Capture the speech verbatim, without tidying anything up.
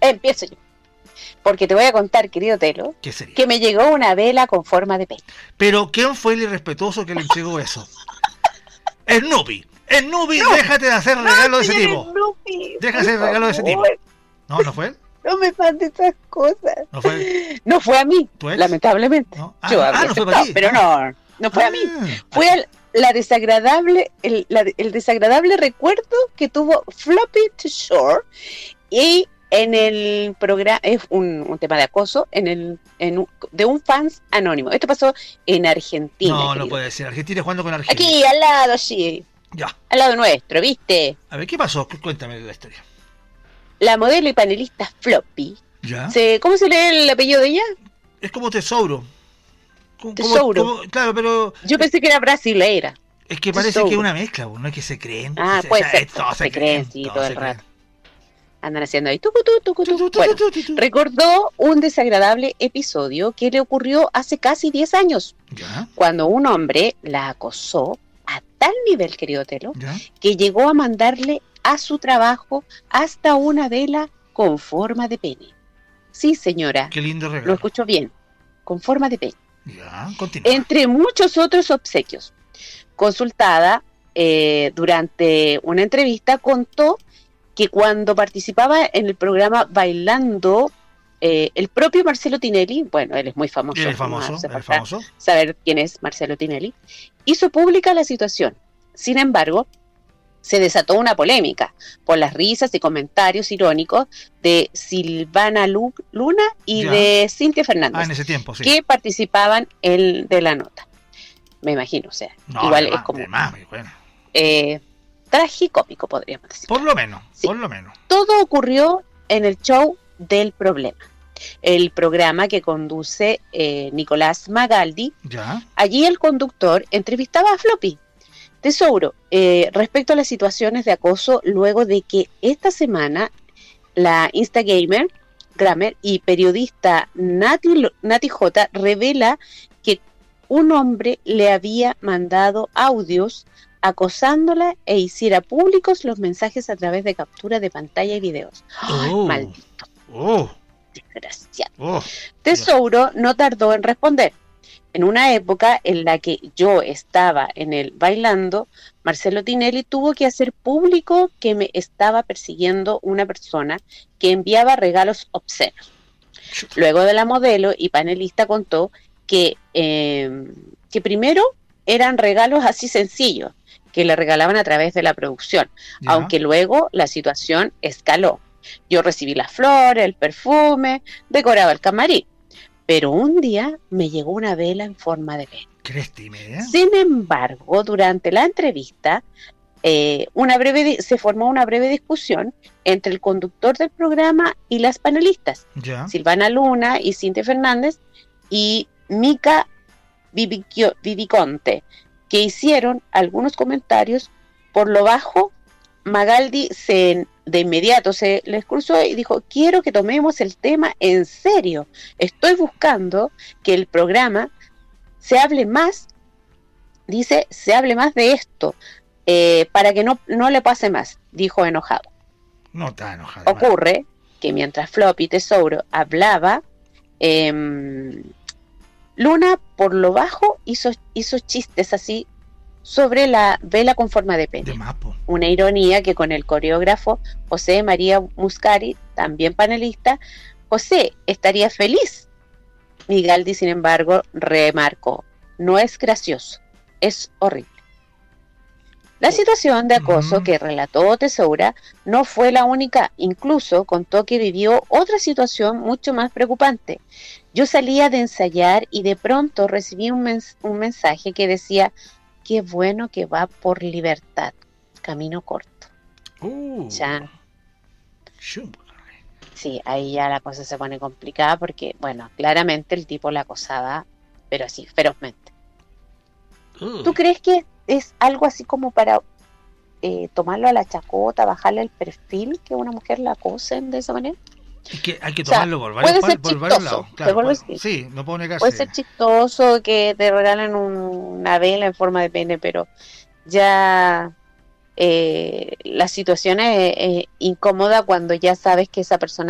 Empiezo yo. Porque te voy a contar, querido Telo, ¿Qué sería? que me llegó una vela con forma de pene. Pero ¿quién fue el irrespetuoso que le entregó eso? Snoopy. Snoopy, No. déjate de hacer regalos de ese señor tipo. Snoopy, Deja de por hacer regalos de ese tipo. favor, No, ¿no fue él? No me mandes esas cosas. ¿No fue? No fue a mí, ¿Tu ex? lamentablemente. ¿No? Ah, Yo ah, habría no fue para aceptado, ti. pero Ah. no, no fue a mí. Ah. Fue al- la desagradable, el, la- el desagradable recuerdo que tuvo Floppy to Shore, y en el programa, es un, un tema de acoso, en el en un- de un fans anónimo. Esto pasó en Argentina. No, no querido. puede ser. Argentina jugando con Argentina. Aquí, al lado, sí, Ya. al lado nuestro, ¿viste? A ver, ¿qué pasó? Cu- Cuéntame la historia. La modelo y panelista Floppy, Ya. se, ¿cómo se lee el apellido de ella? Es como tesouro. Como- como- Tesouro. como- claro, pero Yo pensé que era brasileira. es que parece Tesouro. que es una mezcla, no es que se creen. Ah, O sea, puede o sea, ser, es- todos se creen, sí, todos todo se el creen. rato. Andan haciendo ahí tucutú, tucutú. Tu, tu, tu, Bueno, tu, tu, tu. recordó un desagradable episodio que le ocurrió hace casi diez años, Ya, cuando un hombre la acosó a tal nivel, querido Telo, ya. que llegó a mandarle a su trabajo hasta una vela con forma de pene. Sí, señora, Qué lindo lo regalo. escuchó bien, con forma de pene. Ya, continúa. Entre muchos otros obsequios. Consultada eh, durante una entrevista, contó que cuando participaba en el programa Bailando, eh, el propio Marcelo Tinelli, bueno, él es muy famoso, El no famoso, hace el falta famoso. saber quién es Marcelo Tinelli, hizo pública la situación. Sin embargo, se desató una polémica por las risas y comentarios irónicos de Silvana Lu- Luna y Ya. de Cintia Fernández, Ah, en ese tiempo, sí. que participaban en, de la nota. Me imagino, o sea, No, igual de es más, como de más, muy bueno. eh, tragicómico, podríamos decir. Por lo menos, Sí. por lo menos. Todo ocurrió en el show del problema, el programa que conduce eh, Nicolás Magaldi. Ya. Allí el conductor entrevistaba a Floppy. Tesouro, eh, respecto a las situaciones de acoso, luego de que esta semana la Instagamer Grammer y periodista Nati, Nati J revela que un hombre le había mandado audios acosándola e hiciera públicos los mensajes a través de captura de pantalla y videos. ¡Ay, Oh. maldito Oh, desgraciado! oh. Tesouro no tardó en responder. En una época en la que yo estaba en el Bailando, Marcelo Tinelli tuvo que hacer público que me estaba persiguiendo una persona que enviaba regalos obscenos. Luego de la modelo y panelista contó que, eh, que primero eran regalos así sencillos, que le regalaban a través de la producción, Ya. aunque luego la situación escaló. Yo recibí las flores, el perfume, decoraba el camarín. Pero un día me llegó una vela en forma de pene. ¿Crees tímida? Sin embargo, durante la entrevista, eh, una breve di- se formó una breve discusión entre el conductor del programa y las panelistas, Ya. Silvana Luna y Cintia Fernández, y Mica Viviquio- Viviconte, que hicieron algunos comentarios. Por lo bajo, Magaldi se, de inmediato se les cruzó y dijo: quiero que tomemos el tema en serio. Estoy buscando que el programa se hable más, dice, se hable más de esto, eh, para que no, no le pase más, dijo enojado. No está enojada. Ocurre que mientras Floppy Tesouro hablaba, eh, Luna por lo bajo hizo, hizo chistes así sobre la vela con forma de pene. De más, po. Una ironía que con el coreógrafo José María Muscari, también panelista, José estaría feliz. Migaldi, sin embargo, remarcó: no es gracioso, es horrible. La situación de acoso Mm. que relató Tesoura no fue la única, incluso contó que vivió otra situación mucho más preocupante. Yo salía de ensayar y de pronto recibí un, mens- un mensaje que decía: qué bueno que va por libertad, camino corto. Uh. Ya. Shum. Sí, ahí ya la cosa se pone complicada porque, bueno, claramente el tipo la acosaba, pero así, ferozmente. Uh. ¿Tú crees que es algo así como para eh, tomarlo a la chacota, bajarle el perfil, que una mujer la acosen de esa manera? Es que hay que O sea, tomarlo por varios, puede ser por varios chistoso, lados. se vuelve puede- así. sí, no puedo negarse. Puede ser chistoso que te regalen un- una vela en forma de pene, pero ya eh, la situación es, es incómoda cuando ya sabes que esa persona